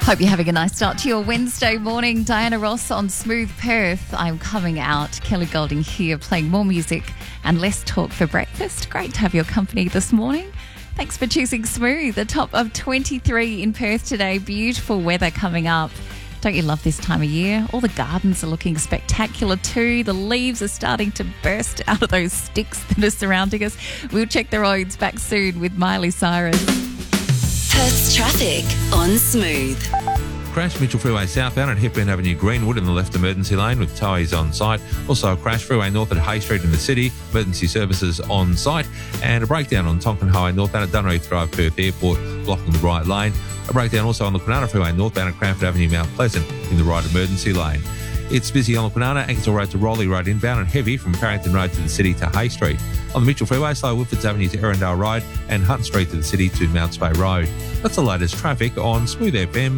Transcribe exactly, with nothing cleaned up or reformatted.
Hope you're having a nice start to your Wednesday morning. Diana Ross on Smooth Perth. I'm coming out. Kelly Golding here playing more music and less talk for breakfast. Great to have your company this morning. Thanks for choosing Smooth. The top of twenty-three in Perth today. Beautiful weather coming up. Don't you love this time of year? All the gardens are looking spectacular too. The leaves are starting to burst out of those sticks that are surrounding us. We'll check the roads back soon with Miley Cyrus. Perth's traffic on Smooth. Crash Mitchell Freeway southbound at Hepburn Avenue Greenwood in the left emergency lane with towies on site. Also a crash freeway north at Hay Street in the city, emergency services on site. And a breakdown on Tonkin Highway northbound at Dunreath Drive, Perth Airport, blocking the right lane. A breakdown also on the Kwinana Freeway northbound at Cranford Avenue, Mount Pleasant in the right emergency lane. It's busy on the Kwinana, Ankersall Road to Rowley Road inbound and heavy from Parrington Road to the city to Hay Street. On the Mitchell Freeway, slow Woodfords Avenue to Erindale Road and Hunt Street to the city to Mounts Bay Road. That's the latest traffic on Smooth F M